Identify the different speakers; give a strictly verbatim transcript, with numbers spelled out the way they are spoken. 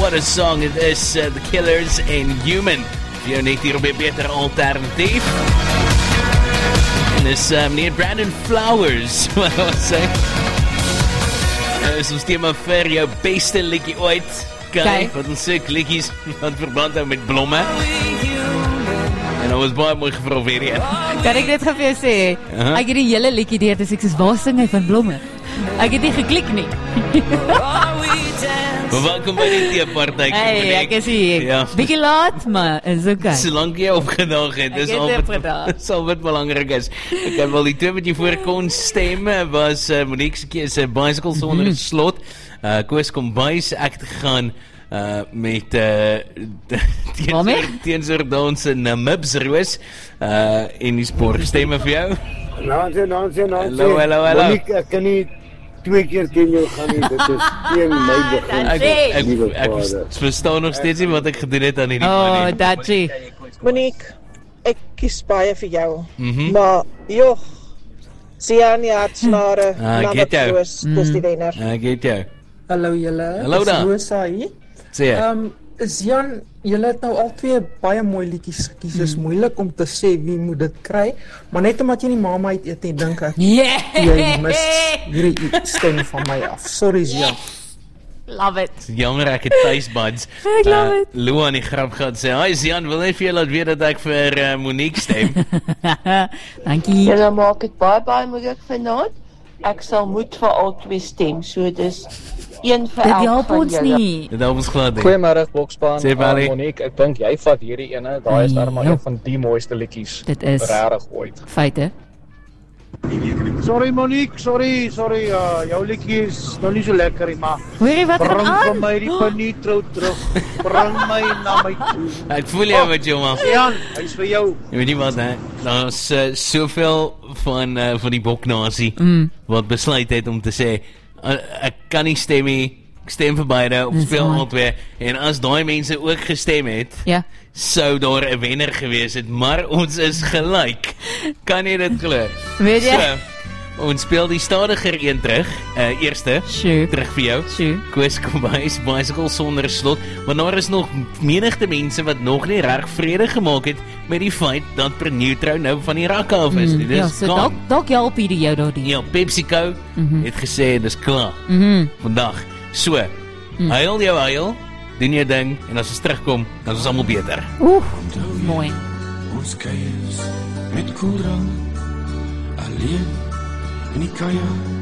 Speaker 1: what a song it is, uh, The Killers en Human. Vir jou net hier op 'n beter alternatief. En dis uh, meneer Brandon Flowers, wat ek wil sê. Uh, is ons thema vir jou beste liedjie ooit. Kyk, wat ons sê, liedjies wat verband hou met blomme. En dat was baie mooi gevra weer hier.
Speaker 2: Kan ek net vir jou sê, uh-huh. Ek het die hele liedjie deur, dus ek sê, waar sing hy van blomme? Ek het nie geklik nie.
Speaker 1: Maar welkom by die theepartij.
Speaker 2: Hey, ek is hier. Ja. Bietjie laat, maar is oké. Okay.
Speaker 1: Solank jy opgedaag het, dis al wat, dis al wat belangrijk is. Ek heb wel die twee wat jy voor kon stem, was uh, Monique se keuse, uh, Bicycle sonder mm-hmm. slot. Uh, Koos Kombuis, ek te gaan uh, met uh, Teensor Dans en uh, Mibs Roos uh, en die spoor stemme vir jou.
Speaker 3: Nansie, nansie, nansie.
Speaker 1: Hallo, hallo, hallo.
Speaker 3: Monique, ek kan nie twee keer teen jou gaan nie, dit is teen my begin.
Speaker 1: Ek, ek, ek, ek verstaan nog steeds nie wat ek gedoen het aan hierdie
Speaker 2: man nie. Oh, Dachi.
Speaker 4: Monique, ek kies baie vir jou,
Speaker 1: mm-hmm.
Speaker 4: maar joh, Sian, die hartsnare,
Speaker 1: ah,
Speaker 4: Namit Roos, dis die wenner.
Speaker 1: Ek weet jou.
Speaker 5: Hallo julle,
Speaker 1: Hallo daar.
Speaker 5: Rosa hier.
Speaker 1: Sê jy?
Speaker 5: Um, Sian, julle het nou al twee baie mooi liedjies gekies, mm. is moeilik om te sê wie moet dit kry, maar net omdat jy nie mama uit eet en dink ek,
Speaker 2: yeah.
Speaker 5: jy mis hierdie stem van my af. Sorry Sian.
Speaker 2: Love it.
Speaker 1: Jammer, ek het thuisbuds.
Speaker 2: Ek love uh, it.
Speaker 1: Lou aan die grap gehad sê, hi Sian, wil net vir jou laat weet dat ek vir uh, Monique stem.
Speaker 2: Dankie.
Speaker 6: Julle maak het baie baie moeilik vanaand. Ek sal moet vir al twee stem, so dis een vir elk van julle.
Speaker 2: Dit help ons nie.
Speaker 1: Dit help ons glad nie.
Speaker 7: Goeiemiddag Bokspan,
Speaker 1: uh,
Speaker 7: Monique, ek dink jy vat hierdie ene, daai is daar maar een van die mooiste liedjies.
Speaker 2: Dit is
Speaker 7: regtig ooit.
Speaker 2: Feite.
Speaker 3: Sorry Monique, sorry, sorry, uh, jou liedjie is nog nie so lekker nie, maar
Speaker 2: Hoorie, wat
Speaker 3: bring
Speaker 2: aan?
Speaker 3: vir my die panitro terug, bring my na my toe.
Speaker 1: Ek voel jou met jou man.
Speaker 3: Sian, hy is vir jou.
Speaker 1: Jy weet nie wat, hè? Daar is uh, soveel van, uh, van die boknasie
Speaker 2: mm.
Speaker 1: wat besluit het om te sê, uh, ek kan nie stem nie, ek stem vir beide, op speel al twee, en as daai mense ook gestem het,
Speaker 2: ja.
Speaker 1: sou daar 'n wenner gewees het, maar ons is gelyk. Kan jy dit glo?
Speaker 2: Weet jy?
Speaker 1: So, ons speel die stadiger een terug, uh, eerste,
Speaker 2: sure.
Speaker 1: terug vir jou.
Speaker 2: Sure.
Speaker 1: Koos Kombuis, Bicycle sonder slot, maar daar is nog menigte mense wat nog nie reg vrede gemaak het met die feit dat Pernutro nou van die rakke af is.
Speaker 2: Mm, ja, so dalk dalk help hierdie jou daardie.
Speaker 1: Ja, PepsiCo mm-hmm. het gesê dis klaar.
Speaker 2: Mm-hmm.
Speaker 1: Vandag. So, mm. huil jou huil, doen jou ding, en as ons terugkom, dan is ons allemaal beter.
Speaker 2: Oeh, mooi.
Speaker 8: Ons kuiers met koeldrank, alleen in die kaja.